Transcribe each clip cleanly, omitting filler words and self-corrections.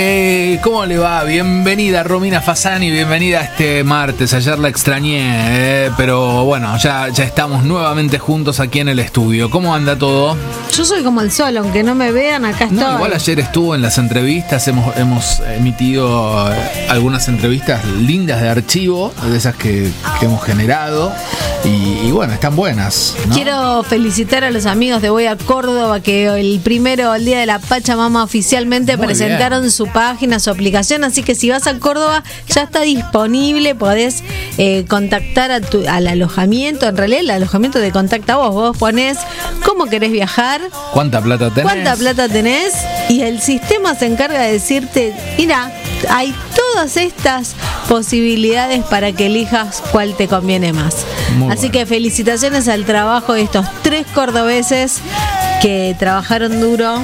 ¿Cómo le va? Bienvenida Romina Fasani, bienvenida a este martes. Ayer la extrañé, pero bueno, ya estamos nuevamente juntos aquí en el estudio. ¿Cómo anda todo? Yo soy como el sol, aunque no me vean, acá estoy. No, igual ayer estuvo en las entrevistas, hemos emitido algunas entrevistas lindas de archivo, de esas que hemos generado, y bueno, están buenas, ¿no? Quiero felicitar a los amigos de Voy a Córdoba, que el Día de la Pachamama oficialmente Muy presentaron bien. su página, su aplicación, así que si vas a Córdoba ya está disponible, podés contactar al alojamiento. En realidad el alojamiento te contacta a vos ponés cómo querés viajar, ¿Cuánta plata tenés? y el sistema se encarga de decirte, mira, hay todas estas posibilidades para que elijas cuál te conviene más. Muy Así bueno. que felicitaciones al trabajo de estos 3 cordobeses que trabajaron duro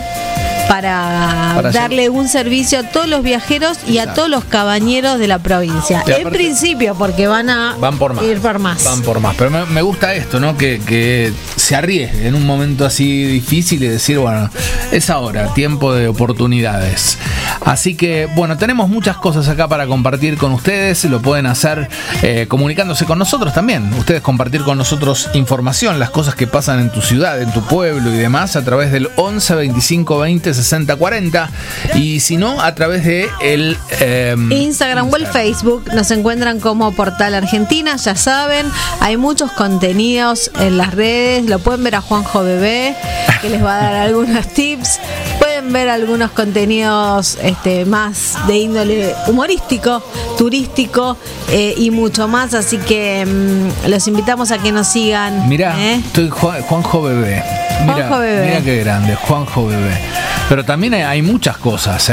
para darle un servicio a todos los viajeros y a Exacto. todos los cabañeros de la provincia. Y En aparte, principio, porque van por más. ir por más. Van por más. Pero me gusta esto, ¿no? Que se arriesgue en un momento así difícil y decir, bueno, es ahora, tiempo de oportunidades. Así que, bueno, tenemos muchas cosas acá para compartir con ustedes. Lo pueden hacer comunicándose con nosotros también. Ustedes compartir con nosotros información, las cosas que pasan en tu ciudad, en tu pueblo y demás, a través del 11 25 20 60 40. Y si no, a través de el Instagram o el Facebook nos encuentran como Portal Argentina, ya saben, hay muchos contenidos en las redes, lo pueden ver a Juanjo Bebé, que les va a dar algunos tips, pueden ver algunos contenidos más de índole humorístico, turístico y mucho más, así que los invitamos a que nos sigan. Mirá, estoy Juanjo Bebé. Juanjo Bebé. Mirá qué grande, Juanjo Bebé. Pero también hay muchas cosas,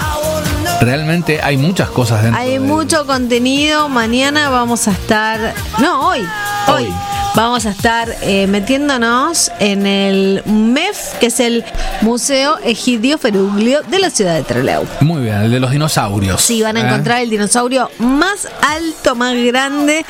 Realmente hay muchas cosas dentro. Hay mucho contenido. Mañana vamos a estar... No, hoy. Vamos a estar metiéndonos en el MEF, que es el Museo Egidio Feruglio de la ciudad de Trelew. Muy bien, el de los dinosaurios. Sí, van a encontrar el dinosaurio más alto, más grande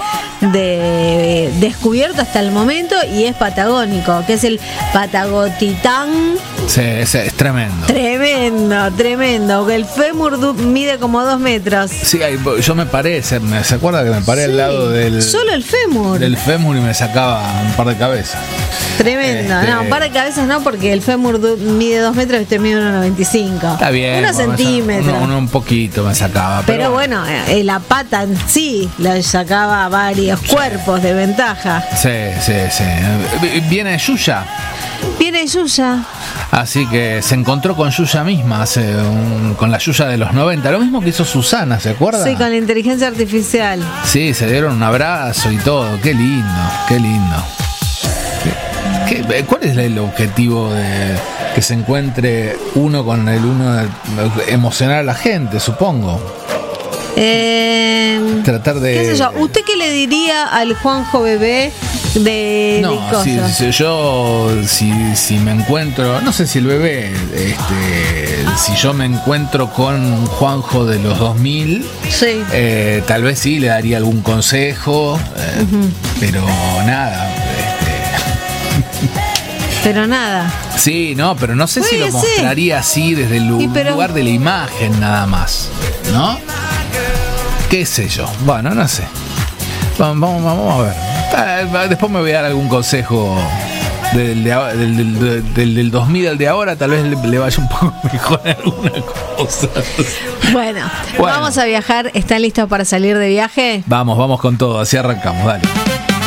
descubierto hasta el momento, y es patagónico, que es el Patagotitán. Sí, es tremendo. Tremendo, que el fémur mide como 2 metros. Sí, yo me paré, ¿se acuerda que me paré al lado del... Solo el fémur. Del fémur y me sacaba un par de cabezas. Tremendo. No, un par de cabezas no, porque el fémur mide 2 metros y este mide 1,95. Está bien. 1 centímetro. Un poquito me sacaba. Pero bueno, la pata en sí le sacaba varios cuerpos de ventaja. Sí. Viene Yuya. Viene Yuya. Así que se encontró con Yuya misma, con la Yuya de los 90. Lo mismo que hizo Susana, ¿se acuerda? Sí, con la inteligencia artificial. Sí, se dieron un abrazo y todo. Qué lindo. ¿Cuál es el objetivo de que se encuentre uno con el uno? Emocionar a la gente, supongo. Tratar de... ¿Qué sé yo? ¿Usted qué le diría al Juanjo Bebé de cosas? Si me encuentro, no sé si el bebé, si yo me encuentro con un Juanjo de los 2000, sí. Tal vez sí le daría algún consejo, pero nada. Pero nada. Sí, no, pero no sé si lo mostraría así desde el lugar de la imagen nada más, ¿no? ¿Qué sé yo? Bueno, no sé. Vamos a ver. Después me voy a dar algún consejo del 2000 al de ahora. Tal vez le vaya un poco mejor alguna cosa. Bueno, vamos a viajar. ¿Están listos para salir de viaje? Vamos con todo. Así arrancamos, dale.